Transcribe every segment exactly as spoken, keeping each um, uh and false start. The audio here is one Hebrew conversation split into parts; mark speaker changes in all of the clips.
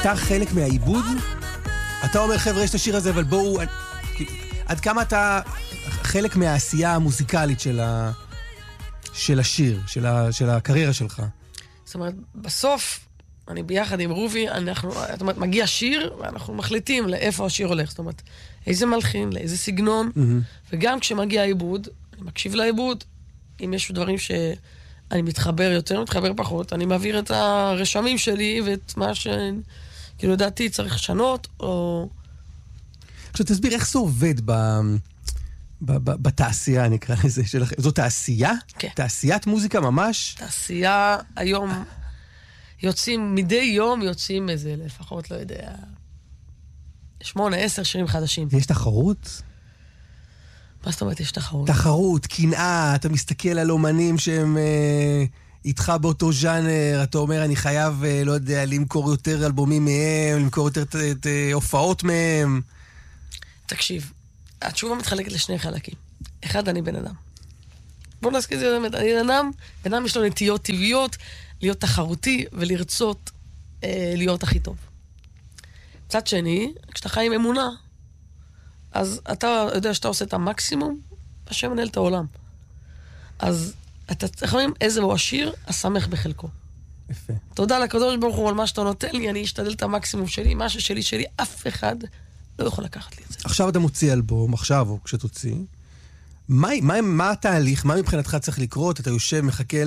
Speaker 1: אתה חלק מהעיבוד? אתה אומר, חבר'ה, יש את השיר הזה, אבל בואו... עד כמה אתה חלק מהעשייה המוזיקלית של, ה... של השיר, של, ה... של הקריירה שלך?
Speaker 2: זאת אומרת, בסוף, אני ביחד עם רובי, אנחנו, זאת אומרת, מגיע שיר, ואנחנו מחליטים לאיפה השיר הולך. זאת אומרת, איזה מלחין, לאיזה סגנון, mm-hmm. וגם כשמגיע העיבוד, אני מקשיב לעיבוד, אם יש דברים שאני מתחבר יותר, מתחבר פחות, אני מעביר את הרשמים שלי ואת מה ש... כאילו, לדעתי צריך לשנות, או...
Speaker 1: עכשיו, תסביר איך זה עובד ב... ב... ב... בתעשייה, נקרא לזה, שלכם. זו תעשייה?
Speaker 2: כן.
Speaker 1: תעשיית מוזיקה ממש?
Speaker 2: תעשייה, היום יוצאים, מדי יום יוצאים איזה, לפחות, לא יודע, שמונה, עשר שירים חדשים.
Speaker 1: יש תחרות?
Speaker 2: מה זאת אומרת, יש תחרות?
Speaker 1: תחרות, קנאה, אתה מסתכל על אומנים שהם אה, איתך באותו ז'אנר, אתה אומר, אני חייב, אה, לא יודע, למכור יותר אלבומים מהם, למכור יותר ת, ת, הופעות מהם.
Speaker 2: תקשיב, התשובה מתחלקת לשני חלקים. אחד, אני בן אדם. בוא נזכיר את זה באמת, אני בן אדם, בן אדם יש לו נטיות טבעיות, להיות תחרותי ולרצות אה, להיות הכי טוב. מצד שני, כשאתה חי עם אמונה, אז אתה יודע שאתה עושה את המקסימום, השם מנהל את העולם. אז אתה צריך לומר, איזה הוא השיר, השמח בחלקו.
Speaker 1: יפה.
Speaker 2: תודה לקדוש ברוך הוא על מה שאתה נותן לי, אני אשתדל את המקסימום שלי, מה ששלי שלי, אף אחד לא יכול לקחת לי את זה.
Speaker 1: עכשיו אתה מוציא אלבום, עכשיו או כשתוציא, מה, מה, מה התהליך, מה מבחינתך צריך לקרות? אתה יושב, מחכה ל...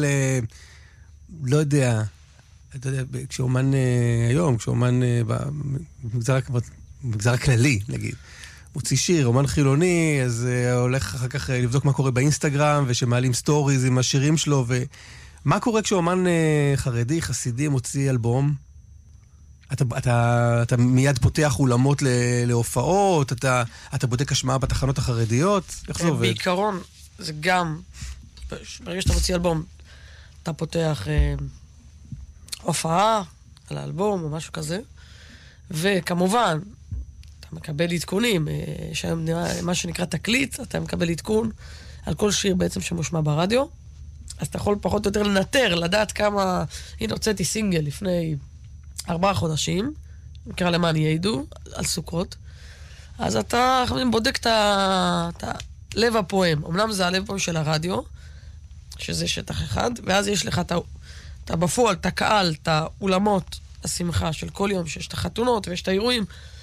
Speaker 1: לא יודע, אתה יודע, כשאומן היום, כשאומן במגזר, במגזר הכללי, נגיד, מוציא שיר, אומן חילוני, אז uh, הולך אחר כך uh, לבדוק מה קורה באינסטגרם, ושמעלים סטוריז עם השירים שלו, ומה קורה כשאומן uh, חרדי, חסידי, מוציא אלבום? אתה, אתה, אתה מיד פותח אולמות ל, להופעות, אתה, אתה בודק השמעה בתחנות החרדיות? איך זה עובד?
Speaker 2: בעיקרון, זה גם, ברגע שאתה מוציא אלבום, אתה פותח uh, הופעה על האלבום או משהו כזה, וכמובן, אתה מקבל עדכונים, יש היום מה שנקרא תקליט, אתה מקבל עדכון על כל שיר בעצם שמושמע ברדיו, אז אתה יכול פחות או יותר לנטר, לדעת כמה, הנה הוצאתי סינגל לפני ארבעה חודשים, נקרא למען יעידו, על סוכות, אז אתה בודק את הלב הפועם, אמנם זה הלב הפועם של הרדיו, שזה שטח אחד, ואז יש לך את בפועל, את הקהל, את האולמות, השמחה של כל יום, שיש את החתונות ויש את האירועים,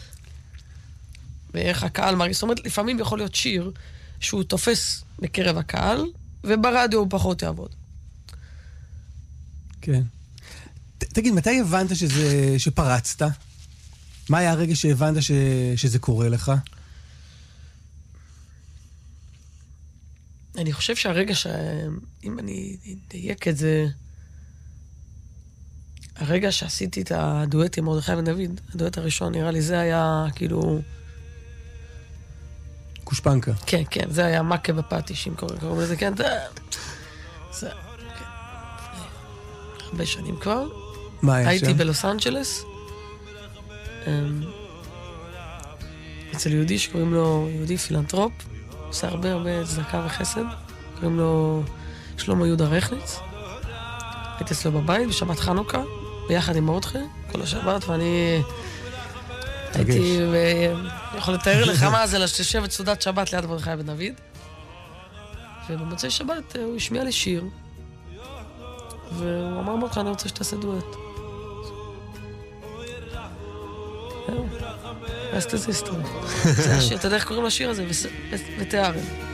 Speaker 2: ואיך הקהל מרגיש. זאת אומרת, לפעמים יכול להיות שיר שהוא תופס בקרב הקהל, וברדיו הוא פחות יעבוד.
Speaker 1: כן. ת, תגיד, מתי הבנת שזה, שפרצת? מה היה הרגע שהבנת ש, שזה קורה לך?
Speaker 2: אני חושב שהרגע ש... אם אני אדייק את זה... הרגע שעשיתי את הדואט עם מרדכי ודוד, הדואט הראשון, נראה לי, זה היה כאילו...
Speaker 1: קושפנקה.
Speaker 2: כן, כן, זה היה מכה בפטיש, אם קוראים, קוראים לזה, כן, זה... זה... כן. הרבה שנים כבר.
Speaker 1: מה היה שם?
Speaker 2: הייתי בלוס אנג'לס. אצל יהודי שקוראים לו יהודי פילנטרופ, עושה הרבה הרבה צדקה וחסד. קוראים לו שלמה יהודה רכניץ. הייתי אצלו בבית בשבת חנוכה, ביחד עם מרדכי, כל השבת, ואני... הייתי... אני יכול לתאר לך מה זה, לשבת סעודת שבת ליד מרדכי ודוד. ובמוצאי שבת הוא השמיע לי שיר, והוא אמר מרדכי, אני רוצה שתעשה דואט. זהו. אז תזה היסטוריה. זה השיר, אתה יודע איך קוראים לשיר הזה? ותיארם.